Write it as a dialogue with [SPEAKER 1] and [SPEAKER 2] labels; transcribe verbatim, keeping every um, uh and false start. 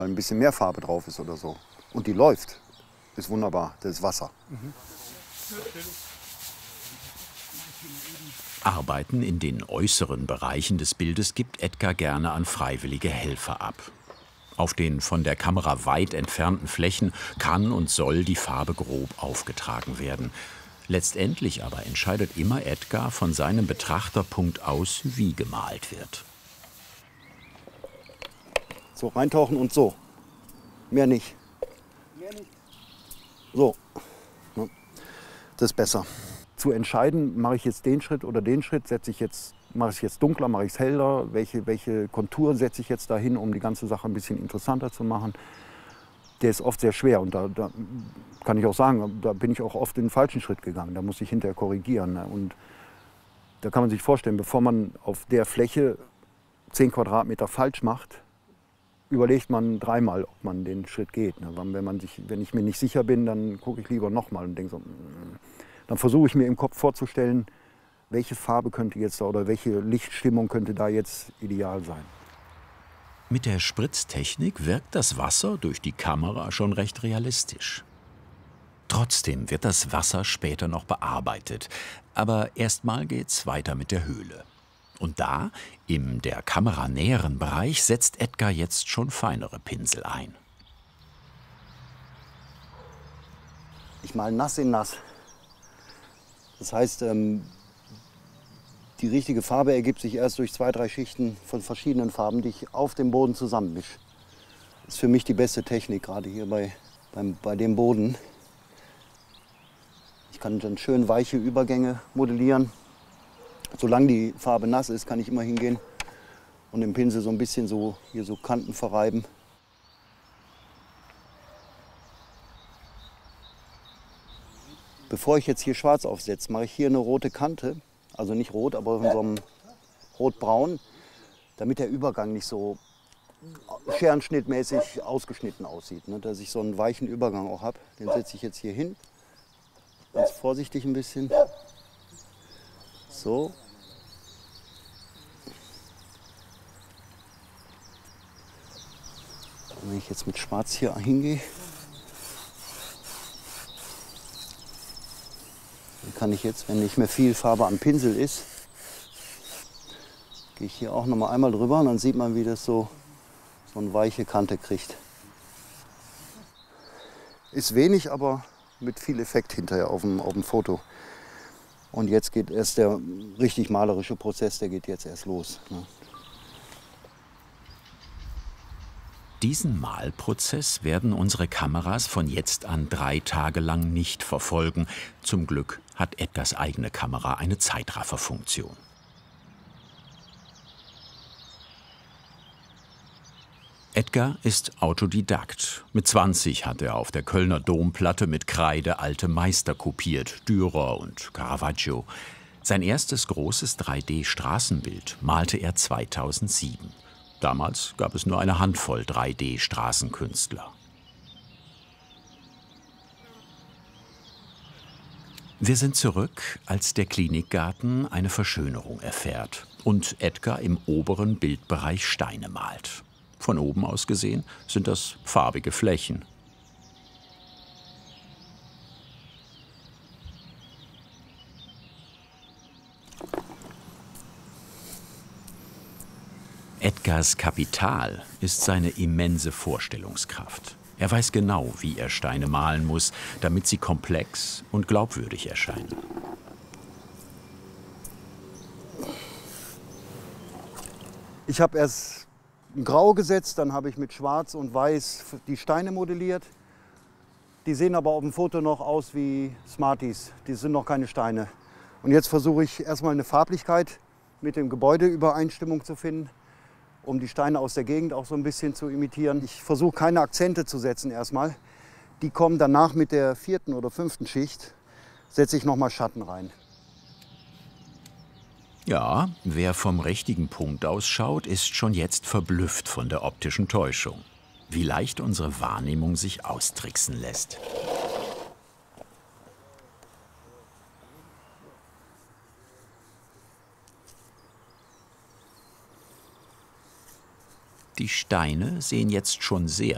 [SPEAKER 1] ein bisschen mehr Farbe drauf ist oder so. Und die läuft. Ist wunderbar, das ist Wasser.
[SPEAKER 2] Mhm.
[SPEAKER 3] Arbeiten in den äußeren Bereichen des Bildes gibt Edgar gerne an freiwillige Helfer ab. Auf den von der Kamera weit entfernten Flächen kann und soll die Farbe grob aufgetragen werden. Letztendlich aber entscheidet immer Edgar von seinem Betrachterpunkt aus, wie gemalt wird.
[SPEAKER 1] So, reintauchen und so. Mehr nicht. So. Das ist besser. Zu entscheiden, mache ich jetzt den Schritt oder den Schritt, setze ich jetzt, mache ich es jetzt dunkler, mache ich es heller, welche, welche Kontur setze ich jetzt dahin, um die ganze Sache ein bisschen interessanter zu machen. Der ist oft sehr schwer und da, da kann ich auch sagen, da bin ich auch oft in den falschen Schritt gegangen. Da muss ich hinterher korrigieren. Und da kann man sich vorstellen, bevor man auf der Fläche zehn Quadratmeter falsch macht, überlegt man dreimal, ob man den Schritt geht. Wenn, man sich, wenn ich mir nicht sicher bin, dann gucke ich lieber nochmal und denke so, dann versuche ich mir im Kopf vorzustellen, welche Farbe könnte jetzt da oder welche Lichtstimmung könnte da jetzt ideal sein.
[SPEAKER 3] Mit der Spritztechnik wirkt das Wasser durch die Kamera schon recht realistisch. Trotzdem wird das Wasser später noch bearbeitet. Aber erstmal geht's weiter mit der Höhle. Und da, im der Kamera näheren Bereich, setzt Edgar jetzt schon feinere Pinsel ein.
[SPEAKER 1] Ich male nass in nass. Das heißt, ähm, die richtige Farbe ergibt sich erst durch zwei, drei Schichten von verschiedenen Farben, die ich auf dem Boden zusammenmische. Das ist für mich die beste Technik, gerade hier bei, beim, bei dem Boden. Ich kann dann schön weiche Übergänge modellieren. Solange die Farbe nass ist, kann ich immer hingehen und im Pinsel so ein bisschen so, hier so Kanten verreiben. Bevor ich jetzt hier schwarz aufsetze, mache ich hier eine rote Kante. Also nicht rot, aber in so einem rotbraun, damit der Übergang nicht so scherenschnittmäßig ausgeschnitten aussieht. Ne? Dass ich so einen weichen Übergang auch habe. Den setze ich jetzt hier hin. Ganz vorsichtig ein bisschen. So. Wenn ich jetzt mit Schwarz hier hingehe, dann kann ich jetzt, wenn nicht mehr viel Farbe am Pinsel ist, gehe ich hier auch noch mal einmal drüber und dann sieht man, wie das so, so eine weiche Kante kriegt. Ist wenig, aber mit viel Effekt hinterher auf dem, auf dem Foto. Und jetzt geht erst der richtig malerische Prozess, der geht jetzt erst los. Ne?
[SPEAKER 3] Diesen Malprozess werden unsere Kameras von jetzt an drei Tage lang nicht verfolgen. Zum Glück hat Edgars eigene Kamera eine Zeitrafferfunktion. Edgar ist Autodidakt. Mit zwanzig hat er auf der Kölner Domplatte mit Kreide alte Meister kopiert, Dürer und Caravaggio. Sein erstes großes drei D Straßenbild malte er zweitausendsieben. Damals gab es nur eine Handvoll drei D Straßenkünstler. Wir sind zurück, als der Klinikgarten eine Verschönerung erfährt und Edgar im oberen Bildbereich Steine malt. Von oben aus gesehen sind das farbige Flächen. Edgars Kapital ist seine immense Vorstellungskraft. Er weiß genau, wie er Steine malen muss, damit sie komplex und glaubwürdig erscheinen.
[SPEAKER 1] Ich habe erst Grau gesetzt, dann habe ich mit Schwarz und Weiß die Steine modelliert. Die sehen aber auf dem Foto noch aus wie Smarties, die sind noch keine Steine. Und jetzt versuche ich erstmal eine Farblichkeit mit dem Gebäude Übereinstimmung zu finden, um die Steine aus der Gegend auch so ein bisschen zu imitieren. Ich versuche keine Akzente zu setzen erstmal. Die kommen danach mit der vierten oder fünften Schicht, setze ich nochmal Schatten rein.
[SPEAKER 3] Ja, wer vom richtigen Punkt aus schaut, ist schon jetzt verblüfft von der optischen Täuschung. Wie leicht unsere Wahrnehmung sich austricksen lässt. Die Steine sehen jetzt schon sehr